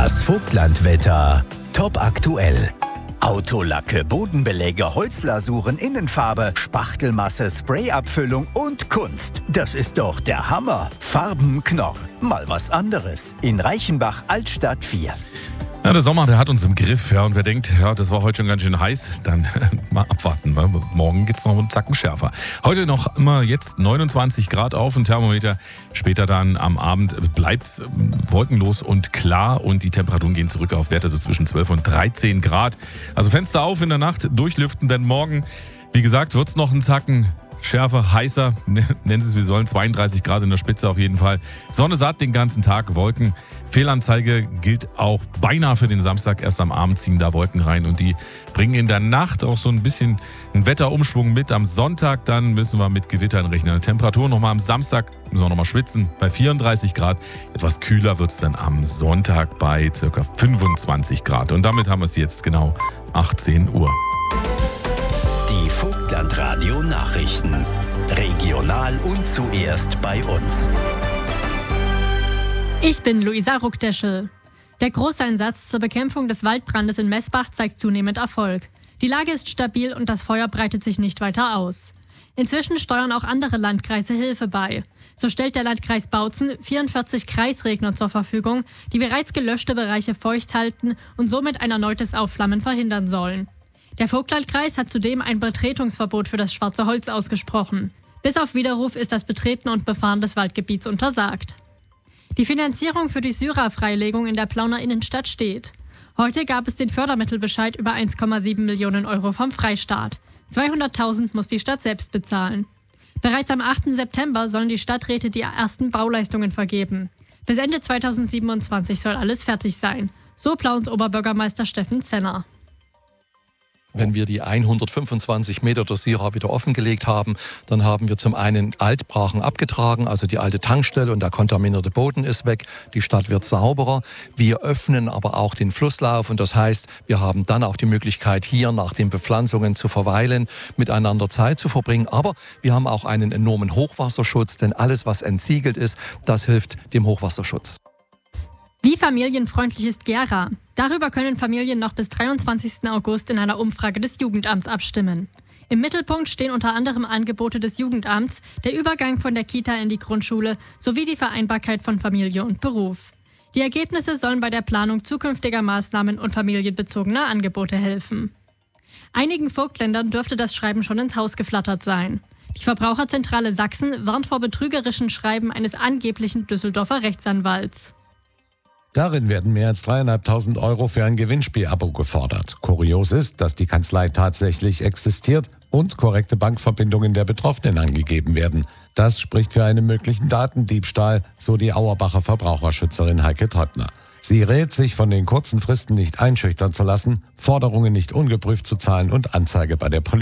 Das Vogtlandwetter. Top aktuell. Autolacke, Bodenbeläge, Holzlasuren, Innenfarbe, Spachtelmasse, Sprayabfüllung und Kunst. Das ist doch der Hammer. Farbenknorr. Mal was anderes. In Reichenbach, Altstadt 4. Ja, der Sommer, der hat uns im Griff. Ja, und wer denkt, ja, das war heute schon ganz schön heiß, dann mal abwarten, weil morgen geht's noch einen Zacken schärfer. Heute noch immer jetzt 29 Grad auf dem Thermometer. Später dann am Abend bleibt's wolkenlos und klar und die Temperaturen gehen zurück auf Werte so zwischen 12 und 13 Grad. Also Fenster auf in der Nacht, durchlüften, denn morgen, wie gesagt, wird's noch einen Zacken schärfer, heißer, nennen Sie es wie sollen, 32 Grad in der Spitze auf jeden Fall. Sonne satt den ganzen Tag, Wolken. Fehlanzeige gilt auch beinahe für den Samstag. Erst am Abend ziehen da Wolken rein und die bringen in der Nacht auch so ein bisschen einen Wetterumschwung mit. Am Sonntag dann müssen wir mit Gewittern rechnen. Die Temperatur nochmal am Samstag, müssen wir nochmal schwitzen, bei 34 Grad. Etwas kühler wird es dann am Sonntag bei ca. 25 Grad. Und damit haben wir es jetzt genau 18 Uhr. Die Vogtlandradio Nachrichten. Regional und zuerst bei uns. Ich bin Luisa Ruckdeschel. Der Großeinsatz zur Bekämpfung des Waldbrandes in Messbach zeigt zunehmend Erfolg. Die Lage ist stabil und das Feuer breitet sich nicht weiter aus. Inzwischen steuern auch andere Landkreise Hilfe bei. So stellt der Landkreis Bautzen 44 Kreisregner zur Verfügung, die bereits gelöschte Bereiche feucht halten und somit ein erneutes Aufflammen verhindern sollen. Der Vogtlandkreis hat zudem ein Betretungsverbot für das Schwarze Holz ausgesprochen. Bis auf Widerruf ist das Betreten und Befahren des Waldgebiets untersagt. Die Finanzierung für die Syra-Freilegung in der Plauner Innenstadt steht. Heute gab es den Fördermittelbescheid über 1,7 Millionen Euro vom Freistaat. 200.000 muss die Stadt selbst bezahlen. Bereits am 8. September sollen die Stadträte die ersten Bauleistungen vergeben. Bis Ende 2027 soll alles fertig sein. So Plauens Oberbürgermeister Steffen Zenner. Wenn wir die 125 Meter der Syra wieder offengelegt haben, dann haben wir zum einen Altbrachen abgetragen, also die alte Tankstelle und der kontaminierte Boden ist weg. Die Stadt wird sauberer. Wir öffnen aber auch den Flusslauf und das heißt, wir haben dann auch die Möglichkeit, hier nach den Bepflanzungen zu verweilen, miteinander Zeit zu verbringen. Aber wir haben auch einen enormen Hochwasserschutz, denn alles, was entsiegelt ist, das hilft dem Hochwasserschutz. Wie familienfreundlich ist Gera? Darüber können Familien noch bis 23. August in einer Umfrage des Jugendamts abstimmen. Im Mittelpunkt stehen unter anderem Angebote des Jugendamts, der Übergang von der Kita in die Grundschule sowie die Vereinbarkeit von Familie und Beruf. Die Ergebnisse sollen bei der Planung zukünftiger Maßnahmen und familienbezogener Angebote helfen. Einigen Vogtländern dürfte das Schreiben schon ins Haus geflattert sein. Die Verbraucherzentrale Sachsen warnt vor betrügerischen Schreiben eines angeblichen Düsseldorfer Rechtsanwalts. Darin werden mehr als 3.500 Euro für ein Gewinnspielabo gefordert. Kurios ist, dass die Kanzlei tatsächlich existiert und korrekte Bankverbindungen der Betroffenen angegeben werden. Das spricht für einen möglichen Datendiebstahl, so die Auerbacher Verbraucherschützerin Heike Teubner. Sie rät, sich von den kurzen Fristen nicht einschüchtern zu lassen, Forderungen nicht ungeprüft zu zahlen und Anzeige bei der Polizei